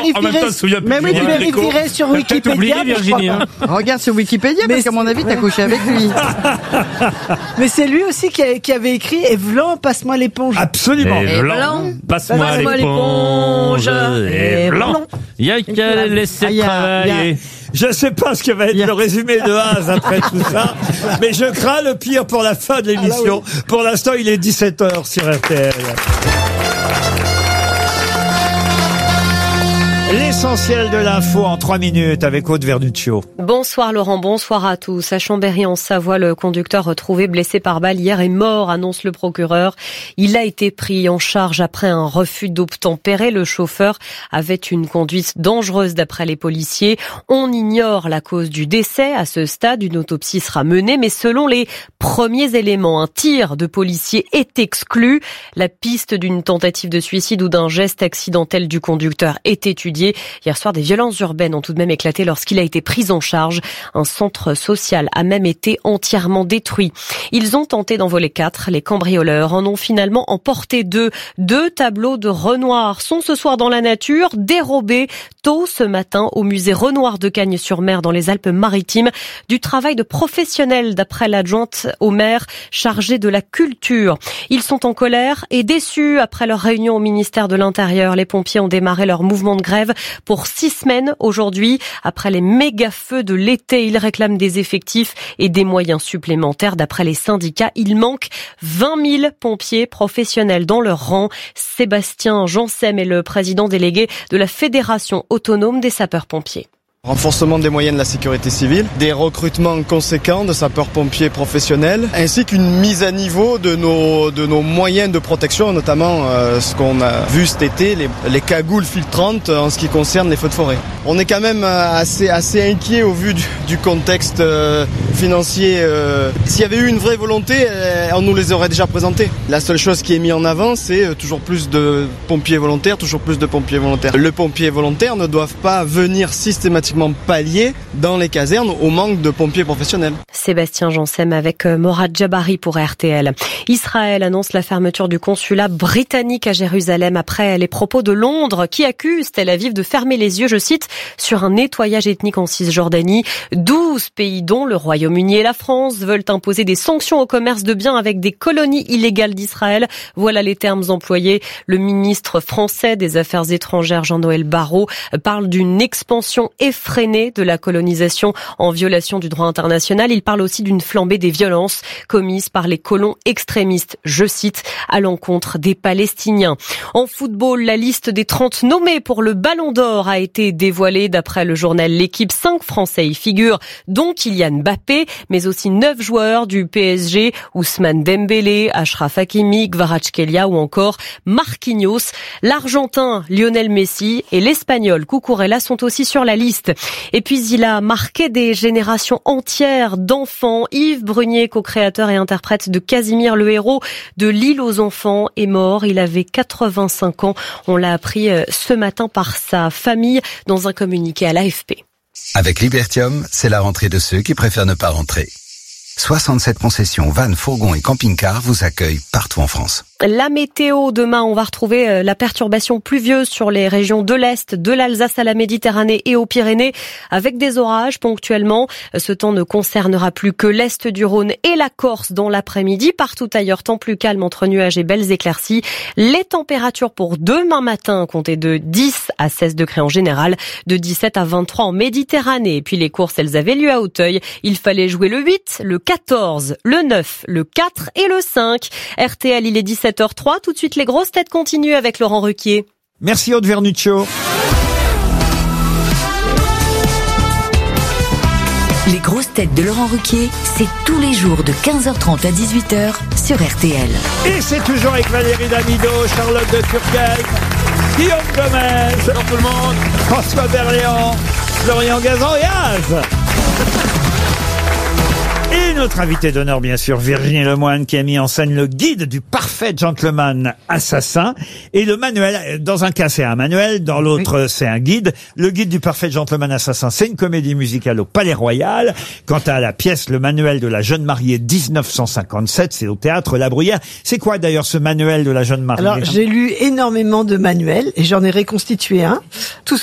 Mais oui, tu vérifierais sur Wikipédia. Virginie. Regarde sur Wikipédia, parce qu'à mon avis, t'as couché avec lui. Mais c'est lui aussi qui avait écrit « Et Vlan, passe-moi l'éponge ». Absolument. Et Vlan, passe-moi l'éponge. Et Vlan, il y a qu'à laisser travailler. Je sais pas ce que va être le résumé de Haz après tout ça, mais je crains le pire pour la fin de l'émission. Pour l'instant, il est 17h sur RTL. L'essentiel de l'info en 3 minutes avec Aude Vernuccio. Bonsoir Laurent, bonsoir à tous. À Chambéry en Savoie, le conducteur retrouvé blessé par balle hier est mort, annonce le procureur. Il a été pris en charge après un refus d'obtempérer. Le chauffeur avait une conduite dangereuse d'après les policiers. On ignore la cause du décès. À ce stade, une autopsie sera menée, mais selon les premiers éléments, un tir de policier est exclu. La piste d'une tentative de suicide ou d'un geste accidentel du conducteur est étudiée. Hier soir, des violences urbaines ont tout de même éclaté lorsqu'il a été pris en charge. Un centre social a même été entièrement détruit. Ils ont tenté d'en voler 4. Les cambrioleurs en ont finalement emporté 2. 2 tableaux de Renoir sont ce soir dans la nature, dérobés tôt ce matin au musée Renoir de Cagnes-sur-Mer dans les Alpes-Maritimes. Du travail de professionnels d'après l'adjointe au maire chargée de la culture. Ils sont en colère et déçus après leur réunion au ministère de l'Intérieur. Les pompiers ont démarré leur mouvement de grève pour 6 semaines aujourd'hui. Après les méga-feux de l'été, ils réclament des effectifs et des moyens supplémentaires. D'après les syndicats, il manque 20 000 pompiers professionnels dans leur rang. Sébastien Jansem est le président délégué de la Fédération autonome des sapeurs-pompiers. Renforcement des moyens de la sécurité civile, des recrutements conséquents de sapeurs-pompiers professionnels, ainsi qu'une mise à niveau de nos moyens de protection, notamment ce qu'on a vu cet été, les cagoules filtrantes en ce qui concerne les feux de forêt. On est quand même assez inquiet au vu du contexte financier. S'il y avait eu une vraie volonté, on nous les aurait déjà présentés. La seule chose qui est mise en avant, c'est toujours plus de pompiers volontaires, toujours plus de pompiers volontaires. Le pompier volontaire ne doit pas venir systématiquement pallier dans les casernes au manque de pompiers professionnels. Sébastien Jansem avec Morad Jabari pour RTL. Israël annonce la fermeture du consulat britannique à Jérusalem après les propos de Londres qui accusent Tel Aviv de fermer les yeux, je cite, sur un nettoyage ethnique en Cisjordanie. 12 pays dont le Royaume-Uni et la France veulent imposer des sanctions au commerce de biens avec des colonies illégales d'Israël. Voilà les termes employés. Le ministre français des Affaires étrangères Jean-Noël Barrot parle d'une expansion effrénée de la colonisation en violation du droit international. Il parle aussi d'une flambée des violences commises par les colons extrémistes, je cite, à l'encontre des Palestiniens. En football, la liste des 30 nommés pour le Ballon d'Or a été dévoilée d'après le journal L'Équipe. 5 Français y figurent, dont Kylian Mbappé, mais aussi 9 joueurs du PSG, Ousmane Dembélé, Achraf Hakimi, Kvaratskhelia ou encore Marquinhos. L'Argentin Lionel Messi et l'Espagnol Cucurella sont aussi sur la liste. Et puis il a marqué des générations entières d'enfants. Yves Brunier, co-créateur et interprète de Casimir le héros de L'île aux enfants, est mort. Il avait 85 ans. On l'a appris ce matin par sa famille dans un communiqué à l'AFP. Avec Libertium, c'est la rentrée de ceux qui préfèrent ne pas rentrer. 67 concessions, vannes, fourgons et camping-cars vous accueillent partout en France. La météo, demain, on va retrouver la perturbation pluvieuse sur les régions de l'Est, de l'Alsace à la Méditerranée et aux Pyrénées, avec des orages ponctuellement. Ce temps ne concernera plus que l'Est du Rhône et la Corse dans l'après-midi. Partout ailleurs, temps plus calme entre nuages et belles éclaircies. Les températures pour demain matin comptaient de 10 à 16 degrés en général, de 17 à 23 en Méditerranée. Et puis les courses, elles avaient lieu à Auteuil. Il fallait jouer le 8, le 14, le 9, le 4 et le 5. RTL, il est 17h03. Tout de suite, les grosses têtes continuent avec Laurent Ruquier. Merci Aude Vernuccio. Les grosses têtes de Laurent Ruquier, c'est tous les jours de 15h30 à 18h sur RTL. Et c'est toujours avec Valérie Damido, Charlotte de Turckheim, Guillaume Gomez, bonjour tout le monde, François Berléand, Florian Gazan et Az. Et notre invité d'honneur, bien sûr, Virginie Lemoine, qui a mis en scène le guide du parfait gentleman assassin. Et le manuel, dans un cas c'est un manuel, dans l'autre c'est un guide. Le guide du parfait gentleman assassin, c'est une comédie musicale au Palais Royal. Quant à la pièce, le manuel de la jeune mariée 1957, c'est au Théâtre La Bruyère. C'est quoi d'ailleurs ce manuel de la jeune mariée? Alors j'ai lu énormément de manuels et j'en ai reconstitué un. Tout